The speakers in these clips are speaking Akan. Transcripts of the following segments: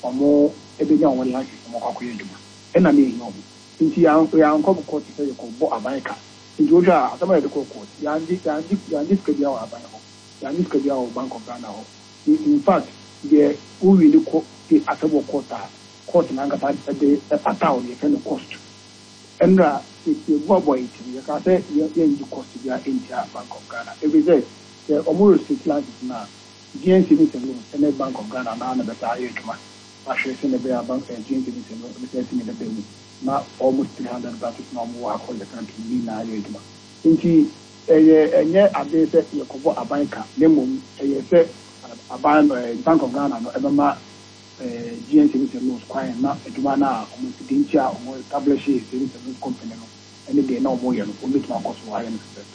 omo ebenya omo license omo kwakoye djuma ena me no nti ya nko court say you ko bo abanka nti oja atama de ko court ya ndi skabia wa abanka ya ndi skabia wa Bank of Ghana ho in fact the who really ko atabo court na ngata de pataw ye kind of cost enra the boy it you can say you cost ya into Bank of Ghana every day the omo receipt na GNC ni selo ene Bank of Ghana na beta ayeduma ahwe se ne be bank GNC ni selo be se ni be be na almost 300 batches na mo wa call the country ni na ayeduma nti enye ade se yekobo abanka nemom se aban Bank of Ghana no ebema GNC ni selo kwai na eduma na omo sidentia omo establish a selo company no ene de na omo ye no omo tuma koso wa ye no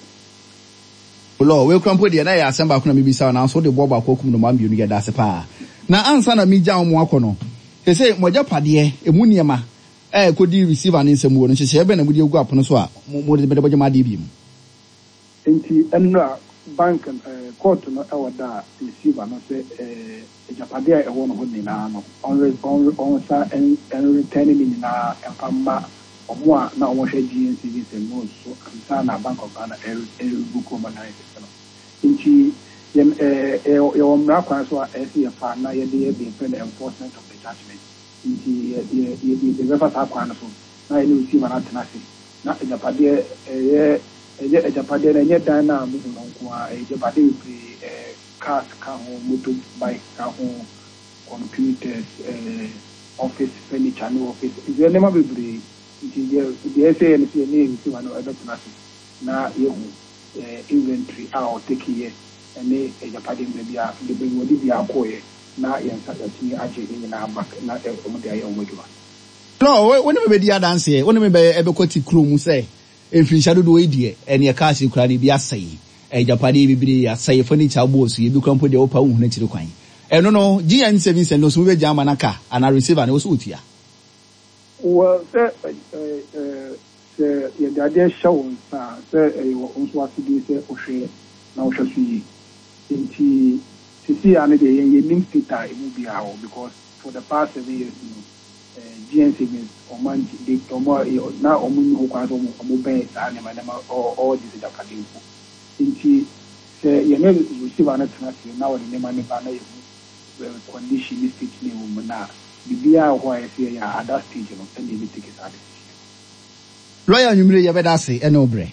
Lo we krampo de na ya asamba ko na mebisa na so de boba ko kum no ma mbienu ya dase pa na ansa na mija omo akono se moja pade emu niema ko di receiver ni nsem wo no hye ebe na mudi egu apono so a mo de boja ma de bi mu enti enra bank court no awada receiver no se ejapade e wo no ho ni na no on sa en return ni na empama omwa na omo hwe GNC se no so ansa na Bank of Ghana buko manai se no inchi ye omra kwa so ese fa na ye de be pen enforcement of the judgment inchi ye de be fa kwa na so na ye ni na tenase na ejapade ejapade na nye dan na mu no kwa ejapade bi cars ka ho motor bike ka ho computers office furniture no office ye nema bebre the SA and CNA is one of the na inventory or take here and they a party maybe the bring what be our coy na yansa in our back na no when we be dance here when we be ebekoti krom say efin shadow do edie and your cash kura ni bia say ejapade bibiri asay furniture boss ye bi krampo de opa hu na chiri kwan eno no GN service no so we jama naka and receiver no so utia. Well, the idea shows on what to do, say, O'Shea, now shall see. Into see another day, you mean it will be out because for the past 7 years, GNC is or man, they now only who can't mobile animal or this is a padding. Into say, you never receive an alternative now in the money banner condition is fitting woman now. Bibia why say ya at that stage no and they take it out. Lawyer Numre Yabedase enobre.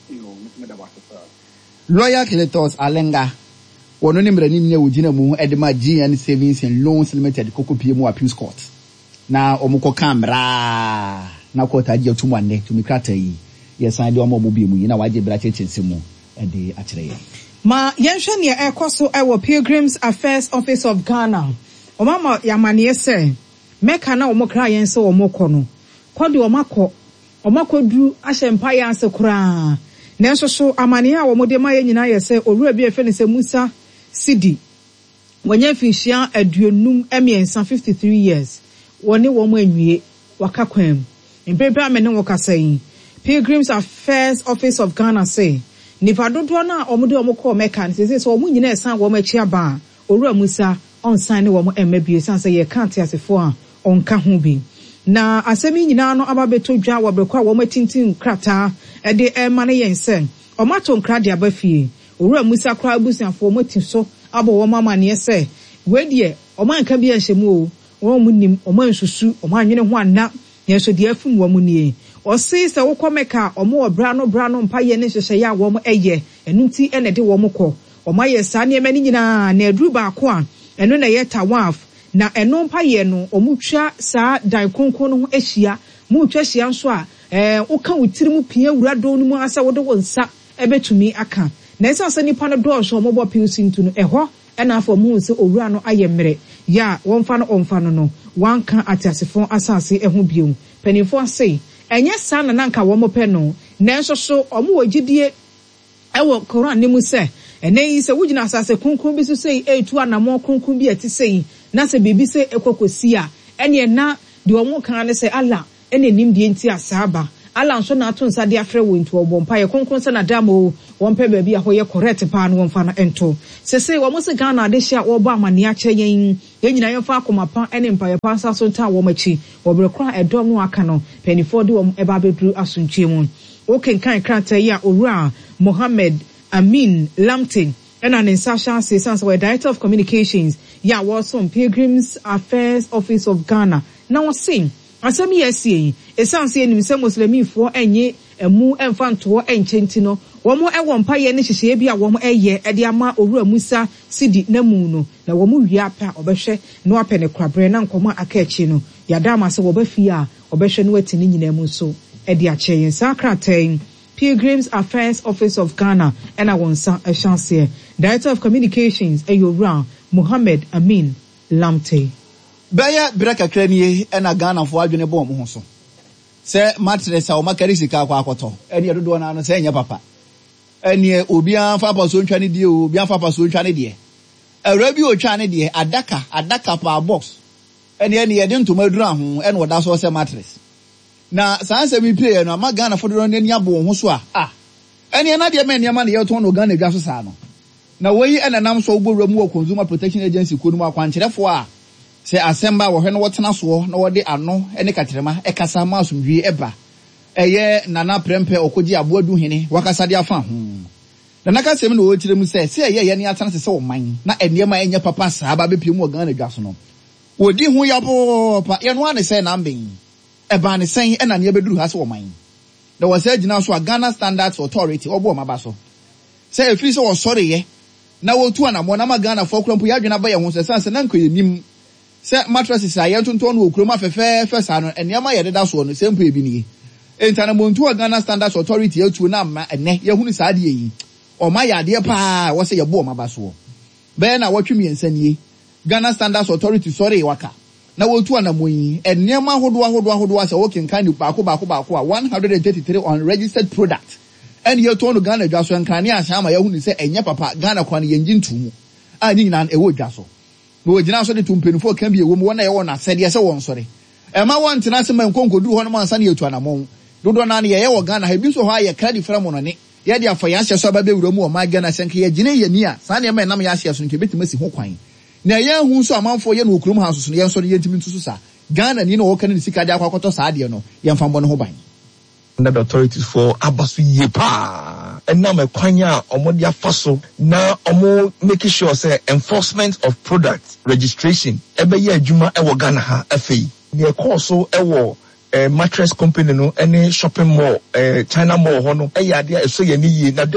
Lawyer Cletus Alenga. Wono nimre nimne wugina mu edema GN Savings and Loans Limited kokopie mu appeals court. Na omukọ camera na court agi otumwane tumikrata yi. Yesan de omo bi mu yi na waje bra chechense mu e de akire ye. Ma yenhwe ne ekoso ewo Pilgrims Affairs Office of Ghana. Omama yamane se meka na omokra yen se omokọ no kwode omakọ duru ahempa ya ase kura nenso so amane a omode ma ye nyina ye se owura bi efe ne se Musa Sidi wanya finhia aduonum emiensa 53 years woni wo mo anwie waka kwam mpepra amene wo kasayi Pilgrims Affairs Office of Ghana say nipa dodo na omode omokọ meka ne se so omu nyina esan wo ma chi aba owura Musa on sign wo mo emabie san say ye can't asefo a on ka ho bi na asemi nyina no ababeto dwa wo brekwa wo matintin krata e de e mane yen se o mato nkra de abafie owura Musa kra abusiafo mo ti so abo wo mama ne se we de o man ka bi anhyemu o wo munim o man susu o man nwene ho anna ye so de afum wo mu nie o se wo komeka o mo bra no mpa ye ne hyehyɛ ya wo mo eye enunti ene de wo mo kɔ o ma ye sa ne mani nyina na aduru ba ko a eno na ye tawaf na eno mpa ye no omutwa saa dan konkon no ho ehia mu twa hia nso a woka wutirimu pia wura do no mu asa wo de wonsa ebetumi aka na esa asa nipa no do so mo bo pilsi ntu no eho ena afọ mu se owura no ayemre ya wonfa no onfa no wanka atiasefo asase eho biom panifo ase enye sa na nanka wo mo pe no na enso so omo wagidie ewo Quran ni mu se ene yi se wugina asase kunkun bi so sei etu anamo kunkun bi ati sei na se bibi se ekokosi a ene na de omo kan ne se ala ene nim die nti asaba Alan so na to nsa de afre wo nto obompa ye konkron se na damo won pe baabi a hoye correct pa no won fa na ento sese wo mo se Ghana de hia wo ba amane a che yen nyina ye fa akoma pa ene mpa ye pa sa so nta wo machi wo bre kra edom no aka no penifo de wo eba bedru asunchie mu okay kan krata ya owura Mohammed Amin Lamting and an Sasha Sesans were Director of Communications ya was on Pilgrims Affairs Office of Ghana now was saying asem yesi esanse enim se muslimi fo enye emu emfanto enchentino wo mo ewo mpa ye ne hihye bia wo mo eye ede ama owura Musa Sidi namu no na wo mo wi apa obehwe no apene krabre na nkoma akachi no yada ma se wo ba fi a obehwe no atini nyina mu so ede ache yen sakraten Pilgrims Affairs Office of Ghana and I want a chance here. Director of Communications Ayora Mohammed Amin Lamte. Baya breka kranie na Ghana fo adwene bom ho so. Se matresa o makari sika kwa akoto. Ene dodo na no se nya papa. Ene obi an fa paso ntwane die obi an fa paso ntwane die. Awra bi o twane die adaka pa box. Ene ye de ntoma dura ho ene oda so se matres. Na sanse mi pay no ma Ghana fo do no ni abo ho so a ene na de me ma na ye to no Ghana dwa so sa no. Na woyi ene nam so obowura mu Consumer Protection Agency ko no mu akwankyerefo a se asemba wo hwe no wotena so na wode ano ene katrema ekasa ma asomdwie eba eye nana prempe okoji aboadu hene wakasa de afa ho na naka sem no wokyire mu se eye ne atana se wo man na enema enye papa sa aba bepie mu Ghana dwa so no wodi hu yabo pa ye no ane se na mben eba ne sen ena ne beduru ha se wo man da wo se gina so Ghana Standards Authority obo ma ba so se efiri se wo sore ye na wotu anamo na ma Ghana fo krampo ya dwena ba ye ho se sanse na nkoye nim se mattresses aye tonton no okroma fefe sa no enema ye deda so no se mpo ebi ni entana montu Ghana Standards Authority atu na ma ene ye hunu sa de yi o ma ya de pa wo se ye bo ma ba so be na wotwe miensanie Ghana Standards Authority sorry waka na wotu anamo yi enema hodo se working kind baako a 133 unregistered product and ye to no Ghana dwa so nkrane ahia ma ye hunu se enye papa Ghana kwan ye njintumu a ni nyina ewo dwa so no gina so de tumpenfo kan bi ewo mu wona ye wona sede se won sore e ma won tena se man konkodu ho no man sane yetu anamon dodo na ye wo Ghana ha bi so ho aye credit fra mo no ne ye de afa ya so ba be wura mu o ma Ghana senke ye gine ye ni a sane ye man nam ya hye so nke betima si ho kwan na ye hu so amanfo ye no okurum ha so ye so ye ntimi ntusu sa Ghana ni no wo kan ni sika de akwakoto sa de no ye mfa mbo no ho ban under the authorities for abasu yepa and now my kwanya omodi afaso na omo making sure say enforcement of product registration ebe ye adwuma ewo Ghana ha afei ne course ewo mattress company no any shopping mall China mall ho no eyade eso ye ni yi na da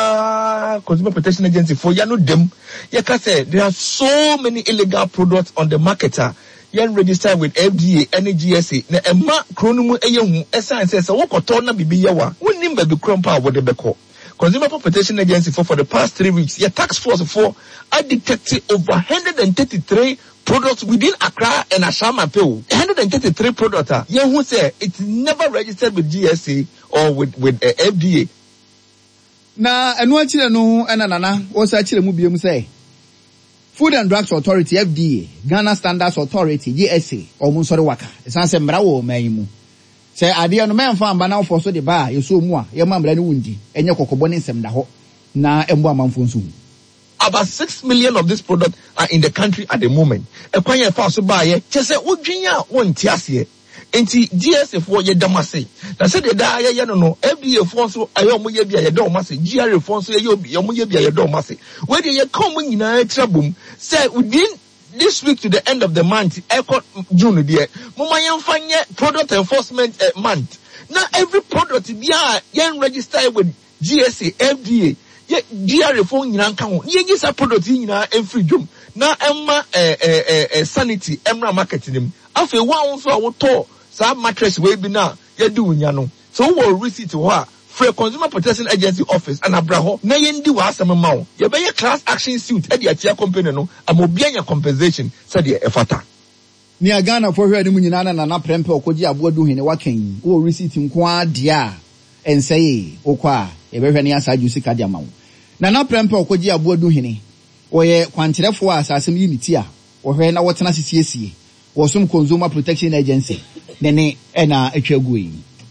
bia Consumer Protection Agency for ya no dem ye ka say there are so many illegal products on the market yen registered with FDA and GSA na emma kronumu eyehu esan say wokoto na bibi yewa wonim ba bi krompa wo de beko Consumer Protection Agency for the past 3 weeks your task force for detected over 133 products within Accra and Ashama Pew 133 products yen who say it's never registered with GSA or with FDA na enu akire no enanana wo sa akire mu biem say Food and Drugs Authority FDA, Ghana Standards Authority GSA, omunsori waka. Esanse mbra wo mayimu. Se ade no memfa amba na ofo so de ba yeso mu a ye mambra ne wundi enye kokobɔ ne nsɛm da hɔ na embo amanfo nso. About 6 million of this product are in the country at the moment. Ekwanya fa so ba ye chese wodwenya wonti ase. Enti GSA for ye damase. Na se de da ye no FDA for so ayo mo ye bia ye do mase. GRA for so ye obi ye mo ye bia ye do mase. We de ye come nyina trabum. Say within this week to the end of the month, June there, mama yemfanye product enforcement month. Now every product bia yen register with GSA, FDA, ye GRA for nyina kan ho. Ye gisa product nyina enfri dwom. Na emma sanity emra marketing. Afi wa won so awoto sa mattress we bi na ye di unya no. So wo receipt ho a for Consumer Protection Agency office and abraho na yendi wa asem ma wo ye be class action suit e de atia company no amobia nya compensation so de efata ni Ghana for hwe animu nyina na prempe okoji aboadu hene wakan wo receipt nko ade a enseye okwa e be hwe ne asaju sika de ma wo na prempe okoji aboadu hene oye kwankyerefo a asasem yi niti a wo hwe na wotena sisiesie wo som Consumer Protection Agency ne ena atwagu yi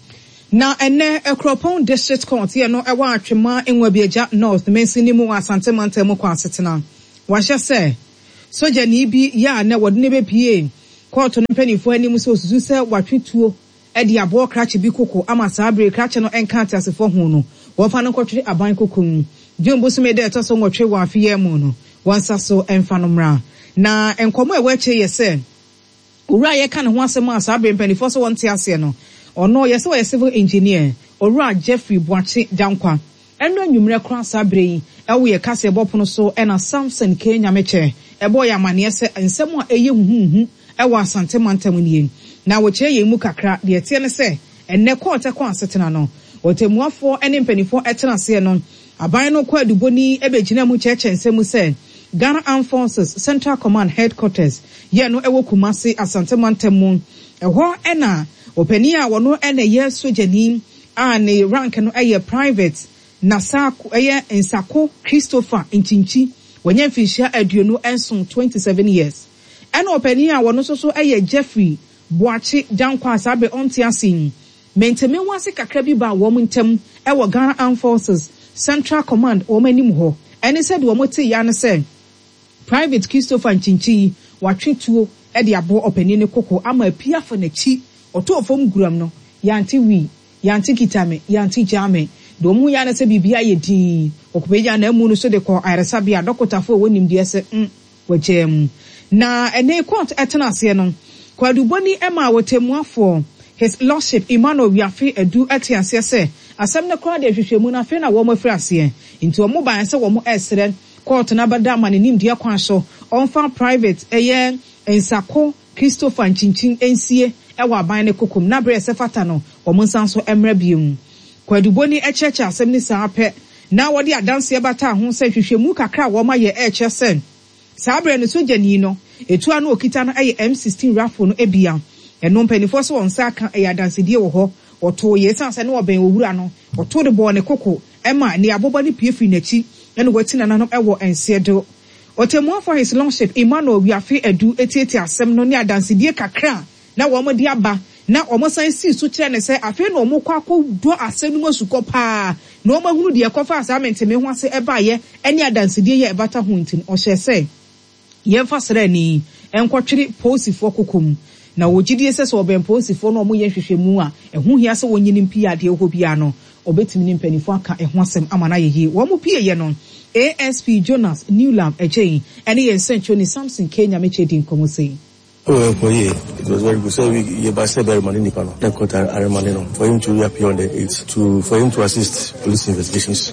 na ene Ekropon District Court ye no ewa atwema enwabiaja North mensini mu asante mantemu kwa asetena wahye se soja ni bi ya na wode ne bepie court no penifo anim so osusu se watwetuo e de abo krache bi koko ama sabre krache no enkante asefo ho no wo fa no kotwe aban kokum Jumbo sume de to so ngotwe wa afie mu no wansa so emfa no mra na enkomo e wache ye se owura ye ka ne ho asem asabre penifo so wonte ase no ono ye se wa civil engineer owura Jeffrey Boache Dankwa eno anwumre kra sabre yi ewo ye kase bopono so ena Samson Kenya meche ebo ya mane se ensem a eye huhu ewo asante mantam nie na wo che ye mu kakra de tie ne se enne court kwa asetena no otemuafo ene mpanifo etena se no aban no kwa duboni ebegina mu cheche nsemu se Ghana Armed Forces Central Command Headquarters ye no ewo Kumasi asante mantam eho ena opani a wono ene ye sojani a ne rank no eye private Nasaku eye Nsako Christopher Nchinchi wanya mfishia aduonu enson 27 years ena opani a wono so eye Jeffrey Boache Dankwa asabe onti asin menteme wase kakra bi ba wo ntem ewo Ghana Armed Forces Central Command o manim ho ene said wo moti ya ne se private Christopher Nchinchi watwetuo e de abo opani ne koko ama apia fa na chi oto ofom guram no yanti wi yanti kitame yanti jame do mu ya na se bibia ye din okubeja na mu no so de ko aresabia dokotafo wonim de se wagem na ene court etena se no kwaduboni ema wotemuafo his lordship Emmanuel Wiafe Edu etiase se asem ne kwa de hwehwemu na fe na wo mafiri ase nti wo ban se wo mo esre court na bada ma ne nim de kwan so onfa private eye Nsako Christopher Nchinchi ensie ewa aban ne kokum na bre se fata no wo mo nsanso emra biemu kwaduboni echeche asem ni sa apɛ na wodi adanse bata ho se hwehwemu kakra wo ma ye eche sen sabre ne sojani no etu anu okita no eye M16 rifle no ebia eno mpanifo so won sa aka eye adansedie wo ho oto ye sanse ne oben owura no oto de bo ne koko ema ne abobo ne piefi nachi ene wati na nanom ewo ensiedo otemu for his lordship Emmanuel Wiafe Edu etieti asem no ne adansedie kakra na wo mo di aba na omo san si su kire ne se afi na omo kwa do asem no suko pa na omo hunu de kofa assignment me ho ase eba ye ene adansedie ye ebata ho ntin o hye se ye mfa sere ni enkotwere posifo kokom na wogidie se so oben posifo no omo ye hwehwemu a ehu hia se wonyini mpi ade ho bia no obetimi ni mpanifo aka eho asem amana ye wo mo pie ye no ASP Jonas Newlam ejei ene ye sencho ni Samson Kenya meche din komo sei. Oh, yeah, it was very good. So we based very money in Pano. Then got our money no for him to appear on the 8th for him to assist police investigations.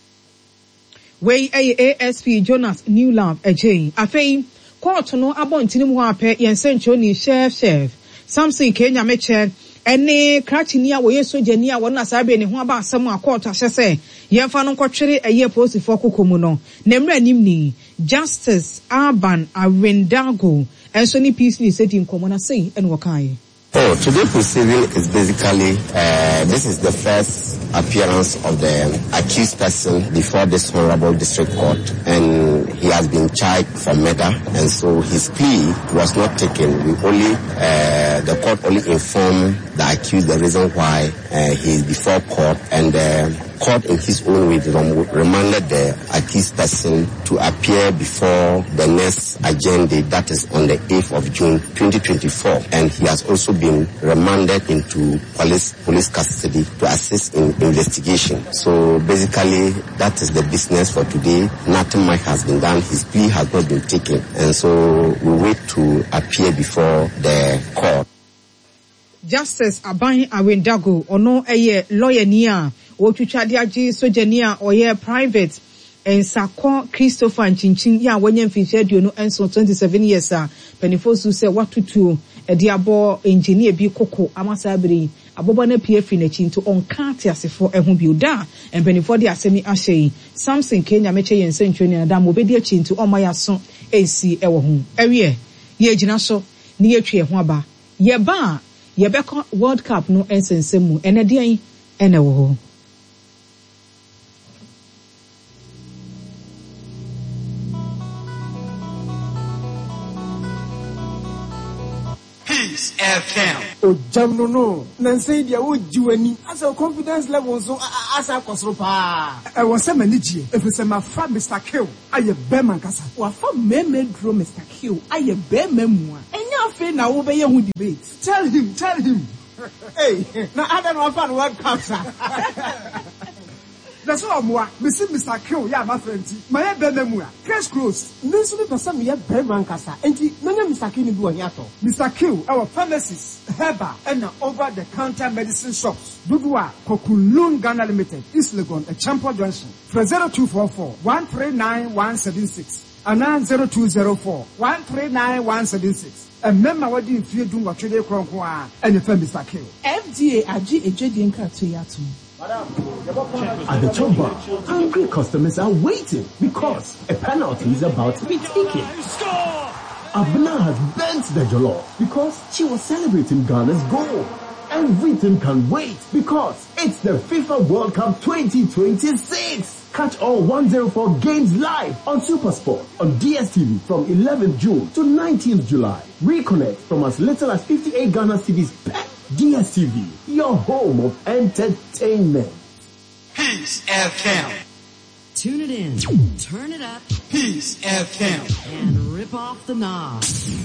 Wey ASP Jonas Newlam ejei afei court no abontini mu apɛ yen sencho ni chef Samson Kenya meche ene krachini a wo yesojani a wona sabe ne ho aba asem a court ahye se yemfa no nkotwere eye posifo kokomu no na mra nim ni Justice Urban Awendago enso ni peace ni sedi nkomo na sei ene wokai. Oh, today proceeding is basically, this is the first appearance of the accused person before this Honorable District Court, and he has been charged for murder, and so his plea was not taken. The court only informed the accused the reason why he is before court, and the court in his own way remanded the accused person to appear before the next agenda, that is on the 8th of June 2024, and he has also been remanded into police custody to assist in investigation. So basically that is the business for today. Nothing much has been done. His plea has not been taken, and so we wait to appear before the court. Justice Aban Awendago ono eye lawyer ni a otwitwade agi sojani a oye private Nsako Christopher Nchinchi ya wanya mfiche aduonu enso 27 years a penifo su se watutu edi abo engineer bi koko amasabiri abobo na PF na chinto onka atiasefo ehu bi oda penifo de asemi ahye Samson Kenya meche yense ntwoni na dam obedi chinto omaya so esi ewo hu ewie ye gina so ni yetwe ho aba ye ba ye beko World Cup no ensensemu enedian enewo ho. Peace FM. Oh, Jamno, no. Nancy, dia wo jiwani. As a confidence level, so as a kosropa. I was a manager. If it's my friend, Mr. Kill, I a bearman kasa. Wa fa me draw Mr. Kill, I a bearman mua. And your friend now obey who debate. Tell him. Hey, now I don't know if I want cancer. That's all moi. Mr. Kill, yeah, my friend. My bearman case closed. This is the same year bearman kasa. And Mr. Kill do a yato. Mr. Kill, our pharmacies, Herbal, and over-the-counter medicine shops. Dudua, Kokulun Ghana Limited, East Legon, a Champion Junction. For 0244-139-176. And 0204-139-176. A member what do you feel doing what you do and the firm Mr. Kill. FDA, AG, AJ, Yatum. At the top bar, angry customers are waiting because a penalty is about to be taken. Abna has bent the jollof because she was celebrating Ghana's goal. Everything can wait because it's the FIFA World Cup 2026. Catch all 104 games live on SuperSport on DSTV from 11th June to 19th July. Reconnect from as little as 58 Ghana TVs per DSTV, your home of entertainment. Peace FM. Tune it in, turn it up, Peace FM. and rip off the knob.